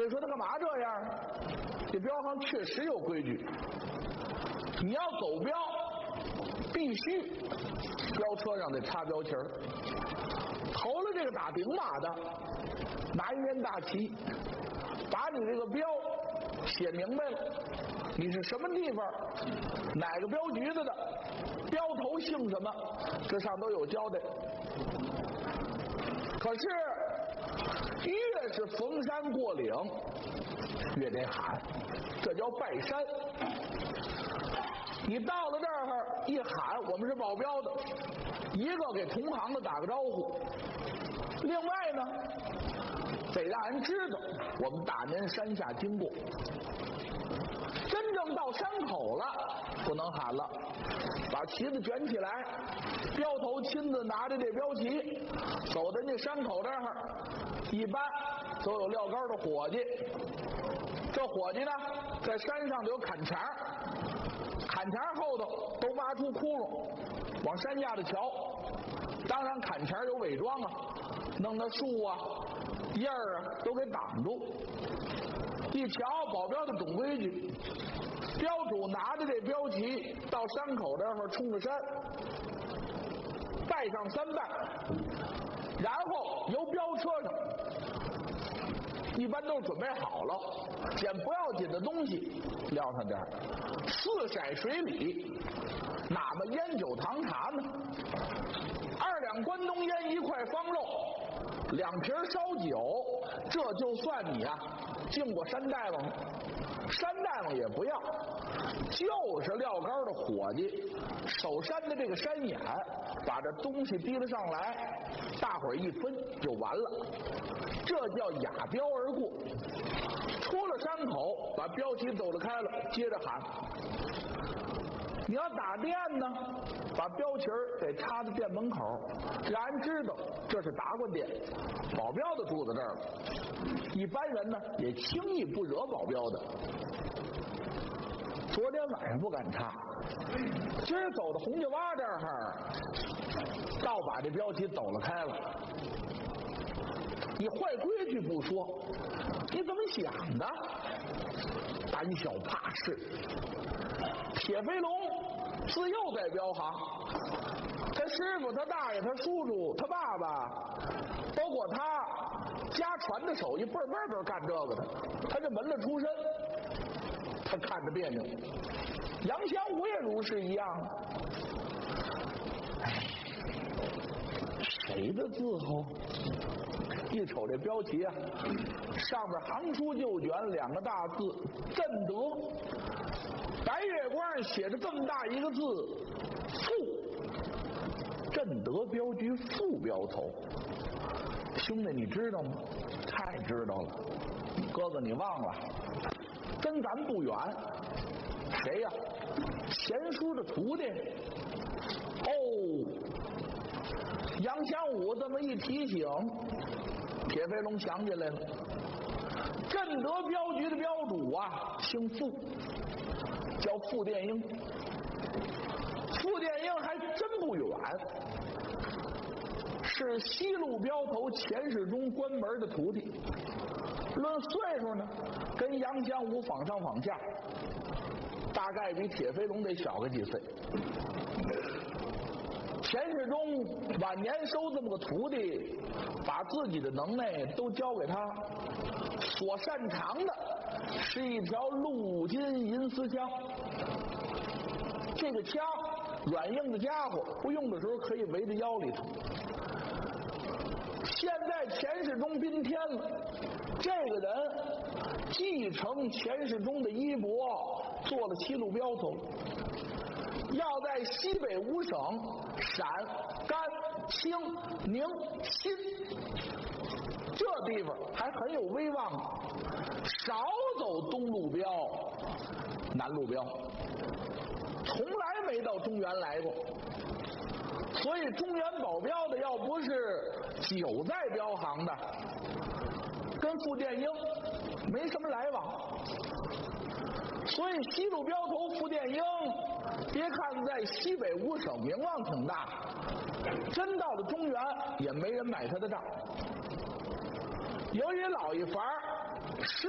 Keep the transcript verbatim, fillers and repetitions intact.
所以说他干嘛这样？这标行确实有规矩，你要走标，必须标车上得插标旗儿。投了这个打顶马的，拿一面大旗，把你这个标写明白了，你是什么地方，哪个镖局子的，镖头姓什么，这上都有交代。可是越是逢山过岭，越得喊，这叫拜山。你到了这儿一喊，我们是保镖的，一个给同行的打个招呼，另外呢得让人知道我们大年山下经过。真正到山口了不能喊了，把旗子卷起来，镖头亲自拿着这标旗走到那山口这儿，一般都有撂杆的伙计，这伙计呢在山上有砍茬，砍茬后头都挖出窟窿往山下的瞧，当然砍茬有伪装啊，弄的树啊叶儿啊都给挡住。一瞧保镖的懂规矩，镖主拿着这标旗到山口这儿冲着山拜上三拜，然后由镖车上一般都是准备好了，捡不要紧的东西撂上这儿，四骰水里哪么烟酒糖茶呢？二两关东烟，一块方肉，两瓶烧酒，这就算你啊敬过山大王。山大王也不要，就是撂杆的伙计守山的这个山眼，把这东西提了上来，大伙儿一分就完了，这叫雅标而过。出了山口，把标旗走了开了，接着喊。你要打店呢，把标旗儿得插在店门口，让人知道这是达官店，保镖的住在这儿了。一般人呢也轻易不惹保镖的。昨天晚上不敢插，今儿走到红家洼这儿，倒把这标旗走了开了。你坏规矩不说，你怎么想的？胆小怕事。铁飞龙自幼在镖行，他师傅、他大爷、他叔叔、他爸爸，包括他家传的手艺，辈儿辈儿都是干这个的。他这门子出身，他看着别扭。杨香武也如是一样。哎，谁的字号？一瞅这标旗啊，上面行出就卷两个大字“正德”，白月光写着这么大一个字“副”，正德镖局副镖头。兄弟，你知道吗？太知道了。哥哥，你忘了，跟咱不远。谁呀？贤叔的徒弟。哦，杨香武这么一提醒，铁飞龙想起来了。正德镖局的镖主啊，姓傅，叫傅殿英。傅殿英还真不远，是西路镖头钱世忠关门的徒弟。论岁数呢，跟杨香武仿上仿下，大概比铁飞龙得小个几岁。钱世忠晚年收这么个徒弟，把自己的能耐都交给他，所擅长的是一条陆金银丝枪。这个枪软硬的家伙，不用的时候可以围在腰里头。现在钱世忠宾天了，这个人继承钱世忠的衣钵，做了西路镖头，要在西北五省陕、甘、青、宁、新这地方还很有威望，少走东路镖、南路镖，从来没到中原来过。所以中原保镖的要不是久在镖行的，跟傅殿英没什么来往。所以西路镖头傅殿英，别看在西北五省名望挺大，真到了中原也没人买他的账。有一老一伐是